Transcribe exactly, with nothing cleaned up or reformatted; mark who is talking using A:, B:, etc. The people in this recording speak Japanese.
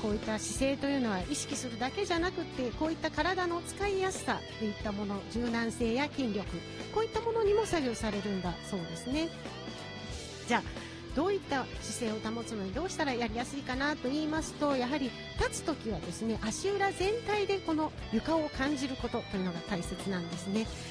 A: こういった姿勢というのは意識するだけじゃなくて、こういった体の使いやすさといったもの、柔軟性や筋力、こういったものにも左右されるんだそうですね。じゃあどういった姿勢を保つのにどうしたらやりやすいかなと言いますと、やはり立つときはですね、足裏全体でこの床を感じることというのが大切なんですね。